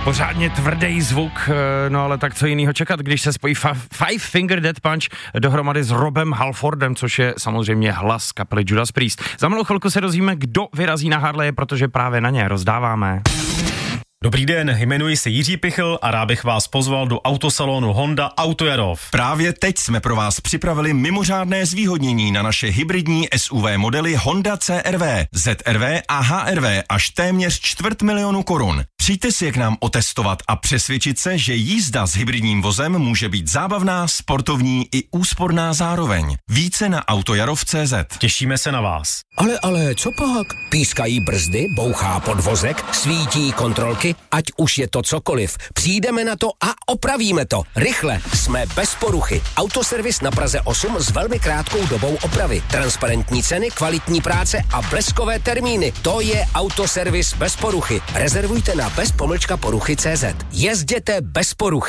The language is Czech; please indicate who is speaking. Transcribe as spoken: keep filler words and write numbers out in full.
Speaker 1: Pořádně tvrdý zvuk, no ale tak co jinýho čekat, když se spojí fa- Five Finger Death Punch dohromady s Robem Halfordem, což je samozřejmě hlas kapely Judas Priest. Za malou chvilku se dozvíme, kdo vyrazí na Harley, protože právě na ně rozdáváme.
Speaker 2: Dobrý den, jmenuji se Jiří Pichl a rád bych vás pozval do autosalonu Honda Autojarov.
Speaker 3: Právě teď jsme pro vás připravili mimořádné zvýhodnění na naše hybridní S U V modely Honda C R V, Z R V a H R V až téměř čtvrt milionu korun. Přijďte si je k nám otestovat a přesvědčit se, že jízda s hybridním vozem může být zábavná, sportovní i úsporná zároveň. Více na autojarov tečka cé zet.
Speaker 2: Těšíme se na vás.
Speaker 4: Ale, ale, co pak? Pískají brzdy, bouchá podvozek, svítí kontrolky, ať už je to cokoliv. Přijdeme na to a opravíme to. Rychle, jsme bez poruchy. Autoservis na Praze osm s velmi krátkou dobou opravy. Transparentní ceny, kvalitní práce a bleskové termíny. To je autoservis bez poruchy. Rezervujte na bez pomlčka poruchy tečka cé zet. Jezděte bez poruchy.